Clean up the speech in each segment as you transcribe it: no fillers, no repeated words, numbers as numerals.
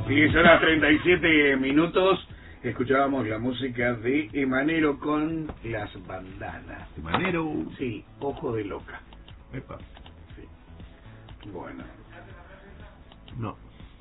Sí, son las 37 minutos. Escuchábamos la música de Emanero con las bandanas. Emanero. Sí, Ojo de Loca. Epa. Sí. Bueno. No.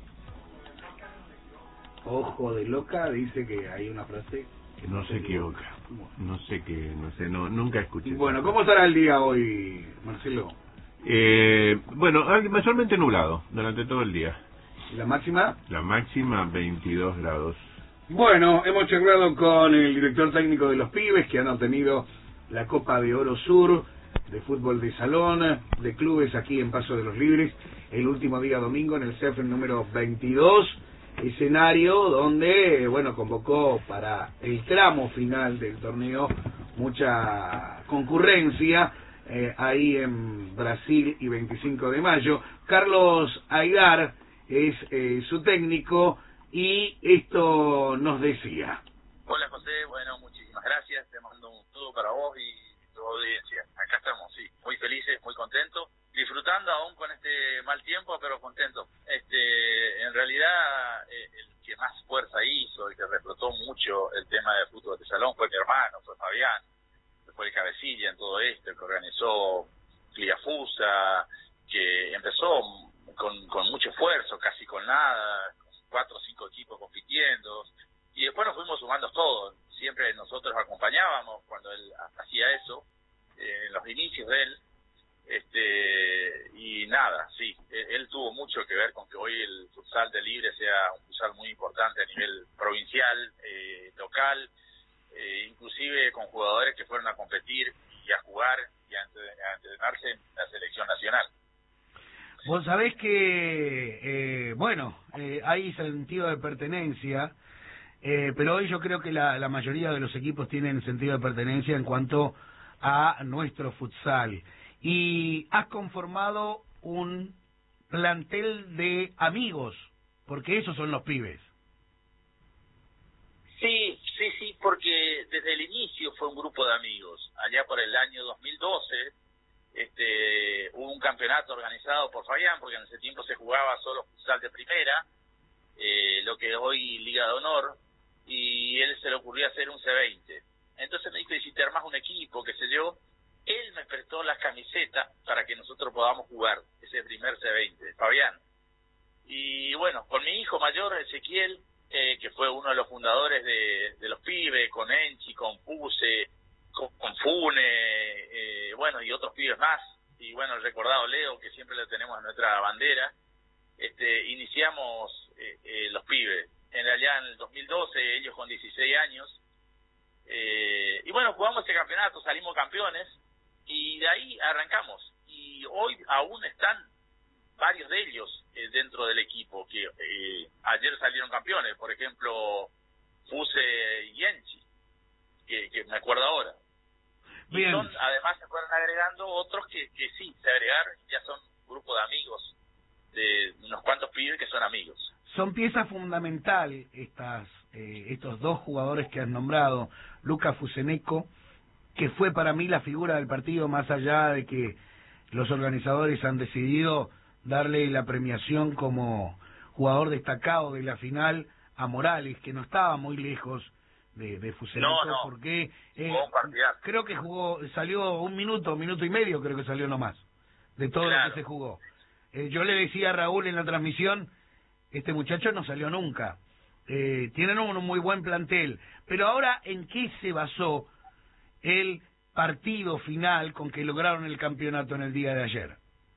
Ojo de Loca dice que hay una frase que No se equivoca. No sé qué, no sé, no, nunca escuché. Bueno, ¿cómo estará el día hoy, Marcelo? Bueno, mayormente nublado durante todo el día. ¿La máxima? La máxima 22 grados. Bueno, hemos charlado con el director técnico de los Pibes, que han obtenido la Copa de Oro Sur de fútbol de salón, de clubes aquí en Paso de los Libres, el último día domingo en el CEF número 22, escenario donde, bueno, convocó para el tramo final del torneo mucha concurrencia, ahí en Brasil y 25 de mayo. Carlos Aidar es su técnico y esto nos decía. Hola José, bueno, muchísimas gracias, te mando un saludo para vos y tu audiencia. Acá estamos, sí, muy felices, muy contentos, disfrutando aún con este mal tiempo, pero contentos. En realidad, el que más fuerza hizo, el que reflotó mucho el tema del fútbol de salón fue mi hermano, fue Fabián, fue el cabecilla en todo esto, el que organizó Cliafusa, que empezó con mucho esfuerzo, casi con nada, 4 o 5 equipos compitiendo, y después nos fuimos sumando todos. Siempre nosotros acompañábamos cuando él hacía eso, en los inicios de él, y nada, sí, él tuvo mucho que ver con que hoy el futsal de Libre sea un futsal muy importante a nivel provincial, local, inclusive con jugadores que fueron a competir y a jugar y a entrenarse en la selección nacional. Vos sabés que, hay sentido de pertenencia, pero hoy yo creo que la mayoría de los equipos tienen sentido de pertenencia en cuanto a nuestro futsal. Y has conformado un plantel de amigos, porque esos son los pibes. Sí, porque desde el inicio fue un grupo de amigos. Allá por el año 2012... hubo un campeonato organizado por Fabián, porque en ese tiempo se jugaba solo futsal de primera, lo que es hoy Liga de Honor, y él se le ocurrió hacer un C20. Entonces me dijo, y si te armás un equipo, qué sé yo, él me prestó las camisetas para que nosotros podamos jugar ese primer C20, Fabián. Y bueno, con mi hijo mayor, Ezequiel, que fue uno de los fundadores de los Pibes, con Enchi, con Puse, con Fune, bueno, y otros pibes más, y bueno, el recordado Leo, que siempre le tenemos en nuestra bandera, iniciamos los Pibes, en realidad en el 2012, ellos con 16 años, y bueno, jugamos ese campeonato, salimos campeones, y de ahí arrancamos, y hoy aún están varios de ellos dentro del equipo, que ayer salieron campeones, por ejemplo, Fuse y Enchi, que me acuerdo ahora. Bien. Y además se fueron agregando otros que sí, se agregaron, ya son un grupo de amigos, de unos cuantos pibes que son amigos. Son pieza fundamental estos dos jugadores que has nombrado, Lucas Fuseneco, que fue para mí la figura del partido, más allá de que los organizadores han decidido darle la premiación como jugador destacado de la final a Morales, que no estaba muy lejos de Fuseneco, no, porque creo que salió un minuto y medio, creo que salió nomás, de todo lo que se jugó. Yo le decía a Raúl en la transmisión, este muchacho no salió nunca. Tienen un muy buen plantel, pero ahora, ¿en qué se basó el partido final con que lograron el campeonato en el día de ayer?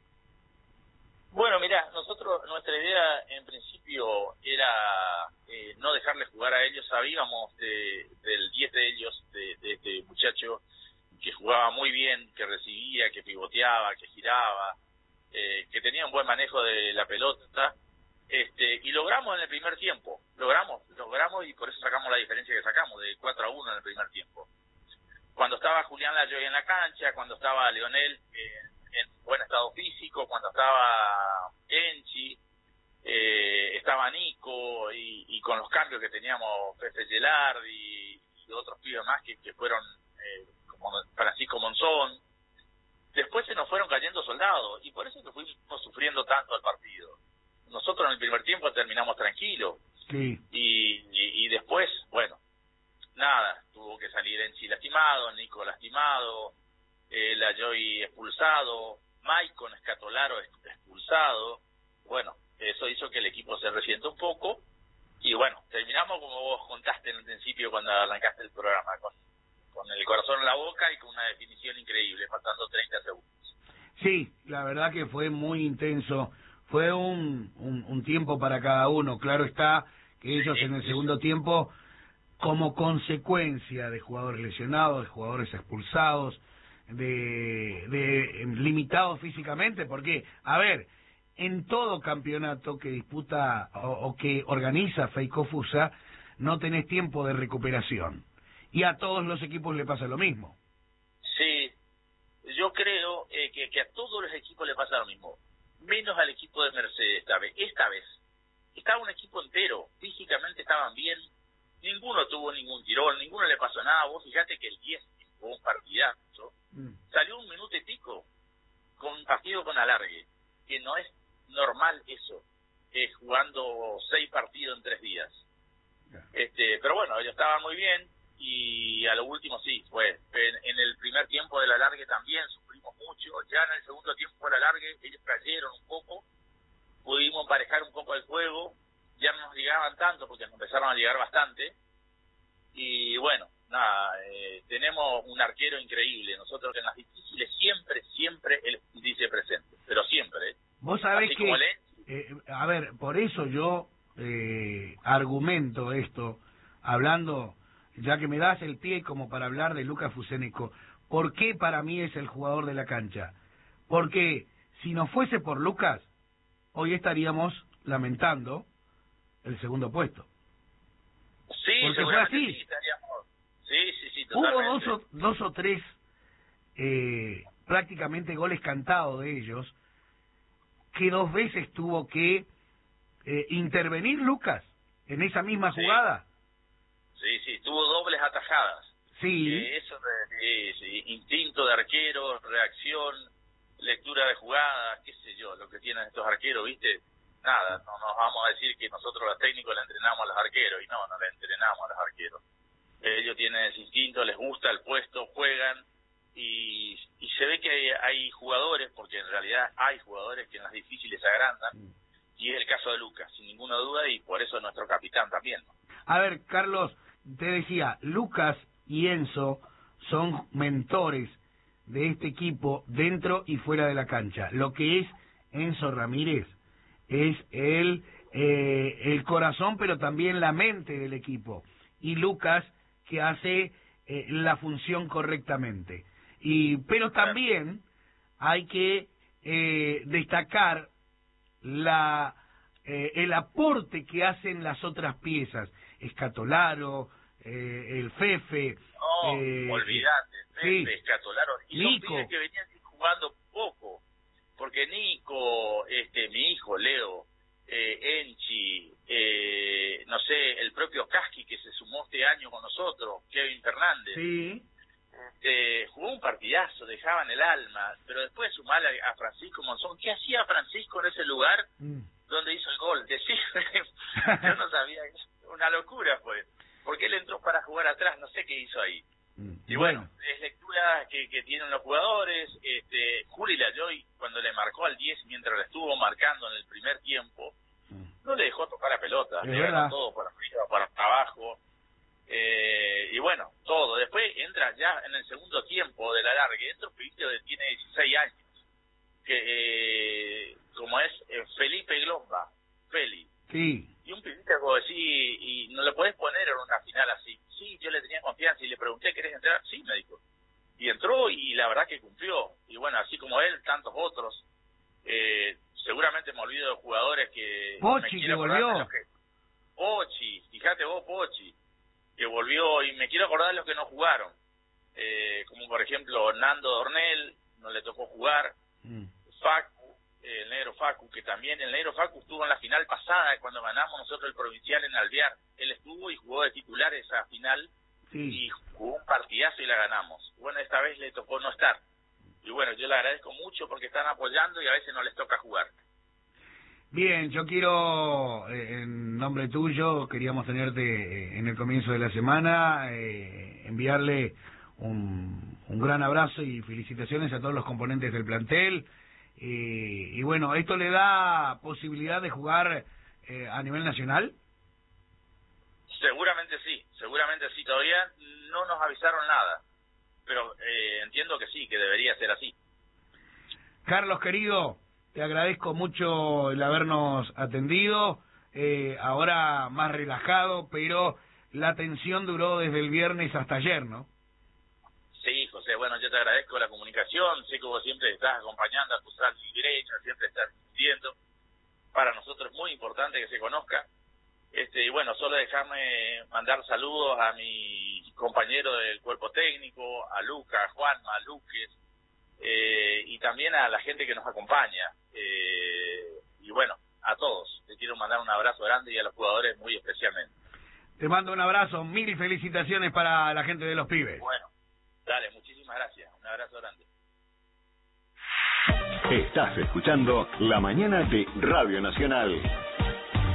Bueno, mirá, nuestra idea en principio era no dejarles jugar a ellos. Sabíamos del 10 de ellos, de este muchacho que jugaba muy bien, que recibía, que pivoteaba, que giraba, que tenía un buen manejo de la pelota, y logramos en el primer tiempo, logramos y por eso sacamos la diferencia que sacamos, de 4-1 en el primer tiempo. Cuando estaba Julián Layoy en la cancha, cuando estaba Leonel en buen estado físico, cuando estaba Enchi, estaba Nico, y con los cambios que teníamos, Pepe Gelardi y otros pibes más que fueron, como Francisco Monzón. Después se nos fueron cayendo soldados, y por eso que fuimos sufriendo tanto el partido. nosotros en el primer tiempo terminamos tranquilos. Sí. Y después, bueno, nada, tuvo que salir Enchi lastimado, Nico lastimado, la Joy expulsado, Maicon Escatolaro expulsado. Bueno, eso hizo que el equipo se resienta un poco. Y bueno, terminamos como vos contaste en el principio cuando arrancaste el programa, con el corazón en la boca y con una definición increíble, faltando 30 segundos. Sí, la verdad que fue muy intenso. Fue un tiempo para cada uno. Claro está que ellos en el segundo tiempo, como consecuencia de jugadores lesionados, de jugadores expulsados, de limitados físicamente, porque, a ver, en todo campeonato que disputa o que organiza Feiko Fusa, no tenés tiempo de recuperación. Y a todos los equipos le pasa lo mismo. Sí, yo creo que a todos los equipos le pasa lo mismo, menos al equipo de Mercedes esta vez. Estaba un equipo entero, físicamente estaban bien, ninguno tuvo ningún tirón, ninguno le pasó nada. Vos fíjate que el 10 jugó un partidazo, salió un minuto y pico con un partido con alargue, que no es normal eso, jugando 6 partidos en 3 días. Pero bueno, ellos estaban muy bien y a lo último sí, fue en el primer tiempo del alargue también sufrimos mucho. Ya en el segundo tiempo del alargue ellos cayeron un poco, pudimos emparejar un poco el juego, ya no nos llegaban tanto porque nos empezaron a llegar bastante. Y bueno, nada, tenemos un arquero increíble. Nosotros en las difíciles siempre él dice presente, pero siempre. Vos sabés que, a ver, por eso yo argumento esto, hablando, ya que me das el pie como para hablar de Lucas Fuseneco. ¿Por qué para mí es el jugador de la cancha? Porque si no fuese por Lucas, hoy estaríamos lamentando el segundo puesto. Sí, porque fue así. Sí, estaríamos. Sí, totalmente. Hubo dos o tres prácticamente goles cantados de ellos, que 2 veces tuvo que intervenir Lucas en esa misma jugada. Sí, tuvo dobles atajadas. Sí. Eso instinto de arquero, reacción, lectura de jugadas, qué sé yo, lo que tienen estos arqueros, ¿viste? Nada, no nos vamos a decir que nosotros los técnicos le entrenamos a los arqueros, y no le entrenamos a los arqueros. Ellos tienen ese instinto, les gusta el puesto, juegan, y se ve que hay jugadores, porque en realidad hay jugadores que en las difíciles se agrandan, y es el caso de Lucas, sin ninguna duda, y por eso es nuestro capitán también, ¿no? A ver, Carlos, te decía, Lucas y Enzo son mentores de este equipo dentro y fuera de la cancha. Lo que es Enzo Ramírez es el corazón, pero también la mente del equipo. Y Lucas, que hace la función correctamente. Pero también hay que destacar el aporte que hacen las otras piezas. Escatolaro, el Fefe. Olvídate, Fefe, sí. Escatolaro. Y Nico. son pibes que venían jugando poco. Porque Nico, mi hijo Leo, Enchi, no sé, el propio Casqui que se sumó este año con nosotros, Kevin Fernández, Sí. Jugó un partidazo, dejaban el alma, pero después sumar a Francisco Monzón. ¿Qué hacía Francisco en ese lugar donde hizo el gol? Yo no sabía, una locura fue, porque él entró para jugar atrás, no sé qué hizo ahí. Y bueno, es lectura que tienen los jugadores. Juli Lajoy, cuando le marcó al 10 mientras le estuvo marcando en el primer tiempo, no le dejó tocar la pelota, le ganó todo por arriba, por abajo. Y bueno, todo. Después entra ya en el segundo tiempo del alargue, entra un pibito que tiene 16 años, que como es Felipe Glomba, Feli. Sí. Y un pibito como decir, y no lo podés poner en una final así. Sí, yo le tenía confianza y le pregunté, ¿querés entrar? Sí, me dijo. Y entró y la verdad que cumplió. Y bueno, así como él, tantos otros. Seguramente me olvido de jugadores que... Pochi, que volvió. Pochi, fíjate vos, Pochi, que volvió, y me quiero acordar de los que no jugaron. Como por ejemplo Nando Dornel, no le tocó jugar. Facu, el negro Facu, que también el negro Facu estuvo en la final pasada cuando ganamos nosotros el provincial en Alvear. Él estuvo y jugó de titular esa final. Sí. Y jugó un partidazo y la ganamos. Bueno, esta vez le tocó no estar. Y bueno, yo le agradezco mucho porque están apoyando y a veces no les toca jugar. Bien, yo quiero, en nombre tuyo, queríamos tenerte en el comienzo de la semana, enviarle un gran abrazo y felicitaciones a todos los componentes del plantel. Y bueno, ¿esto le da posibilidad de jugar a nivel nacional? Seguramente sí, todavía no nos avisaron nada, pero entiendo que sí, que debería ser así. Carlos, querido, te agradezco mucho el habernos atendido, ahora más relajado, pero la tensión duró desde el viernes hasta ayer, ¿no? Sí, José, bueno, yo te agradezco la comunicación, sé que vos siempre estás acompañando a tu sal y derecha, siempre estás insistiendo. Para nosotros es muy importante que se conozca. Y bueno, solo dejarme mandar saludos a mi compañero del cuerpo técnico, a Lucas, a Juanma, a Luques, y también a la gente que nos acompaña. Y bueno, a todos. Les quiero mandar un abrazo grande y a los jugadores muy especialmente. Te mando un abrazo, mil felicitaciones para la gente de los pibes. Bueno, dale, muchísimas gracias. Un abrazo grande. Estás escuchando La Mañana de Radio Nacional.